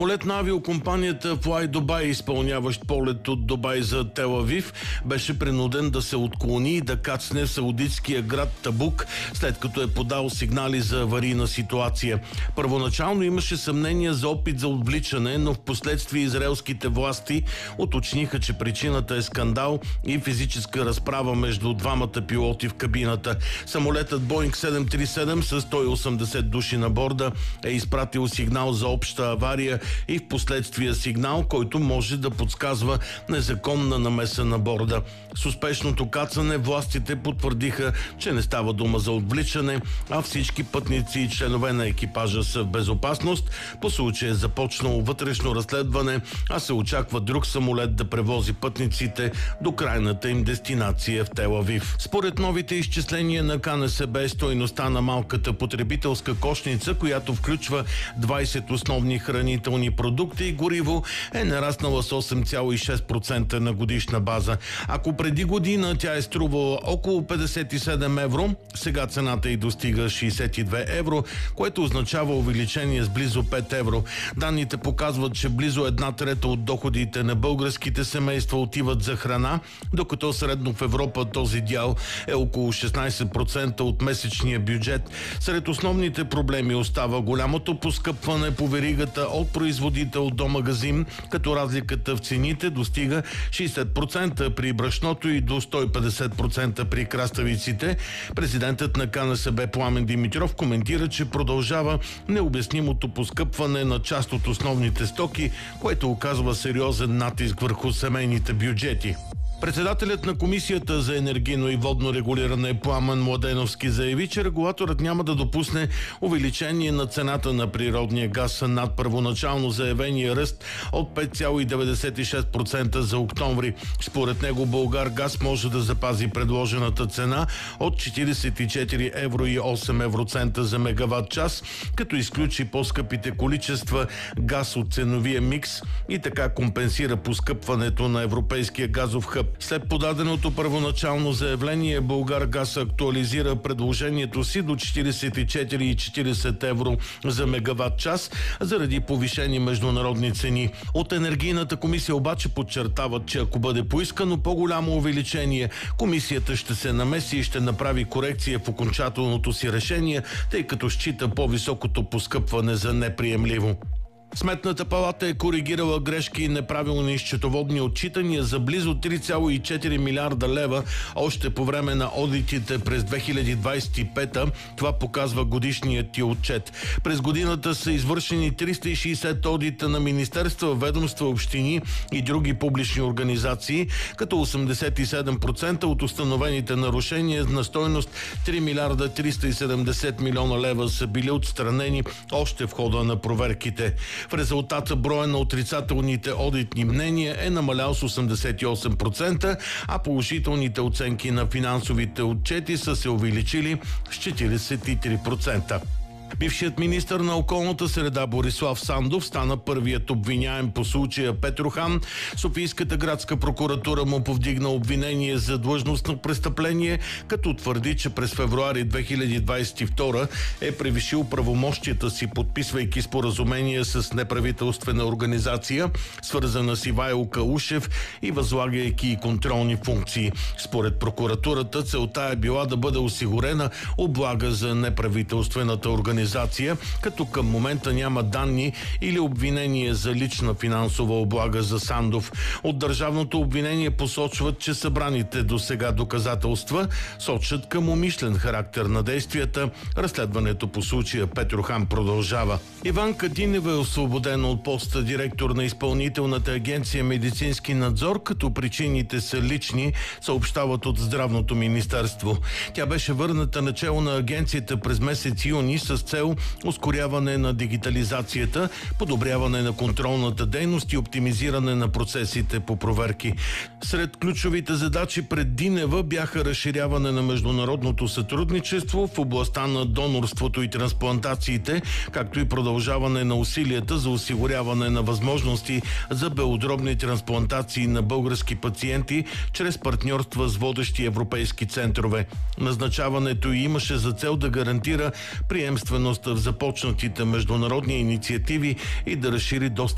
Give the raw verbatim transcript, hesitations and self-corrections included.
Полет на авиокомпанията Fly Dubai, изпълняващ полет от Дубай за Тел Авив, беше принуден да се отклони и да кацне в саудитския град Табук, след като е подал сигнали за аварийна ситуация. Първоначално имаше съмнение за опит за отвличане, но в последствие израелските власти уточниха, че причината е скандал и физическа разправа между двамата пилоти в кабината. Самолетът Боинг седем три седем с сто и осемдесет души на борда е изпратил сигнал за обща авария и в последствие сигнал, който може да подсказва незаконна намеса на борда. С успешното кацане властите потвърдиха, че не става дума за отвличане, а всички пътници и членове на екипажа са в безопасност. По случая е започнало вътрешно разследване, а се очаква друг самолет да превози пътниците до крайната им дестинация в Тел Авив. Според новите изчисления на Ка Ен Се Бе, стойността на малката потребителска кошница, която включва двайсет основни хранителни продукти и гориво, е нараснала с осем цяло и шест процента на годишна база. Ако преди година тя е струвала около петдесет и седем евро, сега цената й достига шейсет и две евро, което означава увеличение с близо пет евро. Данните показват, че близо една трета от доходите на българските семейства отиват за храна, докато средно в Европа този дял е около шестнайсет процента от месечния бюджет. Сред основните проблеми остава голямото поскъпване по веригата от производител до магазин, като разликата в цените достига шейсет процента при брашното и до сто и петдесет процента при краставиците. Президентът на Ка Ен Се Бе Пламен Димитров коментира, че продължава необяснимото поскъпване на част от основните стоки, което оказва сериозен натиск върху семейните бюджети. Председателят на Комисията за енергийно и водно регулиране Пламен Младеновски заяви, че регулаторът няма да допусне увеличение на цената на природния газ над първоначално заявения ръст от пет цяло и деветдесет и шест процента за октомври. Според него Булгаргаз може да запази предложената цена от четирийсет и четири евро и осем евроцента за мегаватт час, като изключи по-скъпите количества газ от ценовия микс и така компенсира поскъпването на европейския газов хъб. След подаденото първоначално заявление, Булгаргаз актуализира предложението си до четирийсет и четири цяло и четирийсет евро за мегаватт час заради повишени международни цени. От Енергийната комисия обаче подчертават, че ако бъде поискано по-голямо увеличение, комисията ще се намеси и ще направи корекция в окончателното си решение, тъй като счита по-високото поскъпване за неприемливо. Сметната палата е коригирала грешки и неправилни счетоводни отчитания за близо три цяло и четири милиарда лева още по време на одитите през две хиляди двайсет и пета. Това показва годишният ти отчет. През годината са извършени триста и шейсет одита на министерства, ведомства, общини и други публични организации, като осемдесет и седем процента от установените нарушения на стойност три милиарда триста и седемдесет милиона лева са били отстранени още в хода на проверките. В резултата броя на отрицателните одитни мнения е намалял с осемдесет и осем процента, а положителните оценки на финансовите отчети са се увеличили с четирийсет и три процента. Бившият министър на околната среда Борислав Сандов стана първият обвиняем по случая Петрохан. Софийската градска прокуратура му повдигна обвинение за длъжностно престъпление, като твърди, че през февруари две хиляди двайсет и втора е превишил правомощията си, подписвайки споразумение с неправителствена организация, свързана с Ивайло Калушев, и възлагайки и контролни функции. Според прокуратурата целта е била да бъде осигурена облага за неправителствената организация, като към момента няма данни или обвинение за лична финансова облага за Сандов. От държавното обвинение посочват, че събраните до сега доказателства сочат към умишлен характер на действията. Разследването по случая Петрохан продължава. Иван Кадинева е освободена от поста директор на Изпълнителната агенция Медицински надзор, като причините са лични, съобщават от Здравното министерство. Тя беше върната начело на агенцията през месец юни с цел ускоряване на дигитализацията, подобряване на контролната дейност и оптимизиране на процесите по проверки. Сред ключовите задачи пред Динева бяха разширяване на международното сътрудничество в областта на донорството и трансплантациите, както и продължаване на усилията за осигуряване на възможности за белодробни трансплантации на български пациенти чрез партньорства с водещи европейски центрове. Назначаването й имаше за цел да гарантира приемственост в започнатите международни инициативи и да разшири достъп